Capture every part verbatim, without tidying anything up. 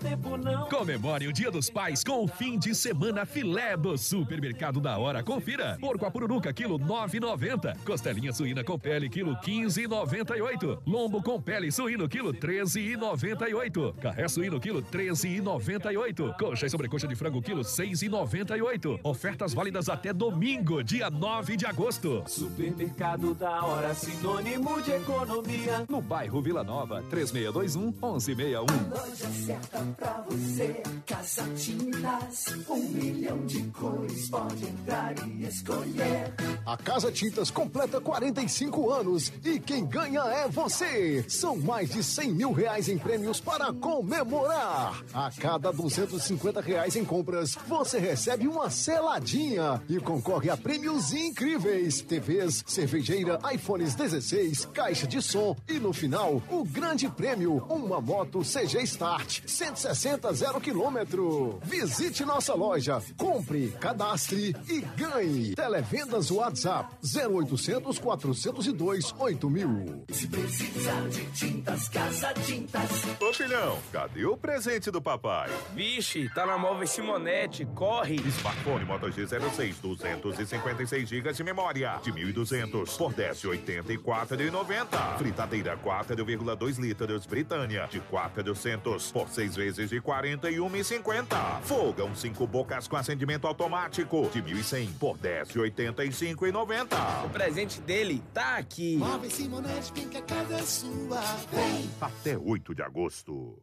tempo não. Comemore o Dia dos Pais com o fim de semana filé do Supermercado da Hora. Confira. Porco a pururuca, quilo nove e noventa. Costelinha suína com pele, quilo quinze e noventa e oito. Lombo com pele suíno, quilo treze e noventa e oito. Carré suíno, quilo treze e noventa e oito. Coxa e sobrecoxa de frango, quilo seis e noventa e oito. Ofertas válidas até domingo, dia nove de agosto. Supermercado da Hora, sinônimo de economia. No bairro Vila Nova, três seis dois um, um um seis um. Loja certa pra você, Casa Tintas, um milhão de cores, pode entrar e escolher. A Casa Tintas completa quarenta e cinco anos e quem ganha é você. São mais de cem mil reais em prêmios para comemorar. A cada duzentos e cinquenta reais em compras, você recebe uma seladinha e concorre a prêmios incríveis. T Vs, cervejeira, iPhones dezesseis, caixa de som e no final, o grande prêmio, uma moto C G Start, cento e sessenta zero quilômetro. Visite nossa loja, compre, cadastre e ganhe. Televendas WhatsApp zero oitocentos, quatrocentos e dois, oito mil. Se precisar de tintas, Casa Tintas. Ô filhão, cadê o presente do papai? Vixe, tá na Móvel Simonetti, corre! Smartphone Moto G zero seis, duzentos e cinquenta e seis gigas de memória, de mil e duzentos por dez reais e oitenta e quatro centavos e noventa. Fritadeira quatro vírgula dois litros Britânia, de quatrocentos por seis vezes de quarenta e um reais e cinquenta. Fogão cinco bocas com acendimento automático, de mil e cem por dez reais e oitenta e cinco centavos e noventa. O presente dele tá aqui. Móvel Simonetti, vem que a casa é sua. Vem! Até oito de agosto.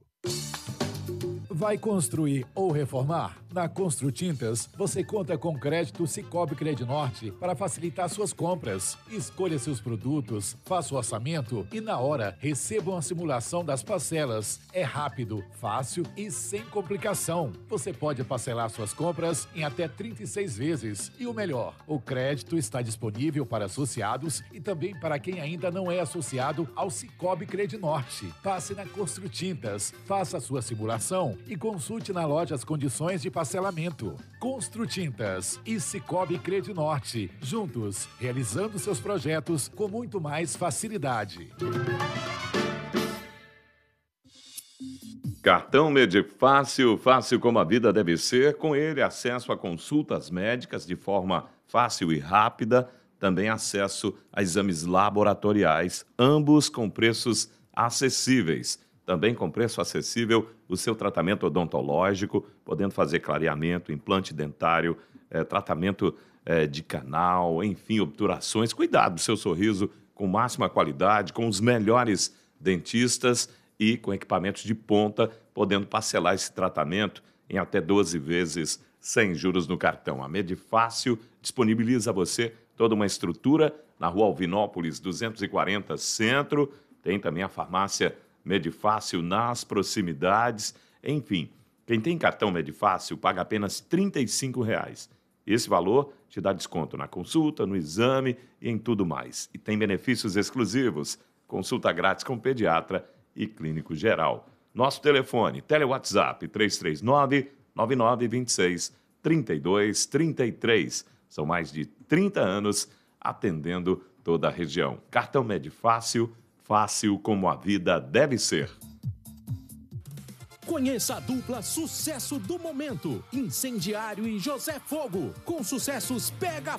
Vai construir ou reformar? Na Construtintas, você conta com crédito Sicoob Credinorte para facilitar suas compras. Escolha seus produtos, faça o orçamento e, na hora, receba uma simulação das parcelas. É rápido, fácil e sem complicação. Você pode parcelar suas compras em até trinta e seis vezes. E o melhor, o crédito está disponível para associados e também para quem ainda não é associado ao Sicoob Credinorte. Passe na Construtintas, faça a sua simulação e consulte na loja as condições de parcelamento. Construtintas e Sicoob Credinorte, juntos, realizando seus projetos com muito mais facilidade. Cartão Medifácil, fácil como a vida deve ser. Com ele, acesso a consultas médicas de forma fácil e rápida. Também acesso a exames laboratoriais, ambos com preços acessíveis. Também com preço acessível o seu tratamento odontológico, podendo fazer clareamento, implante dentário, eh, tratamento eh, de canal, enfim, obturações. Cuidado do seu sorriso com máxima qualidade, com os melhores dentistas e com equipamentos de ponta, podendo parcelar esse tratamento em até doze vezes sem juros no cartão. A Medifácil disponibiliza a você toda uma estrutura na Rua Alvinópolis duzentos e quarenta Centro. Tem também a farmácia Medifácil nas proximidades. Enfim, quem tem cartão Medifácil paga apenas trinta e cinco reais. Esse valor te dá desconto na consulta, no exame e em tudo mais. E tem benefícios exclusivos, consulta grátis com pediatra e clínico geral. Nosso telefone, tele-WhatsApp três três nove, nove nove dois seis, três dois três três. São mais de trinta anos atendendo toda a região. Cartão Medifácil, fácil como a vida deve ser. Conheça a dupla sucesso do momento, Incendiário e José Fogo, com sucessos Pega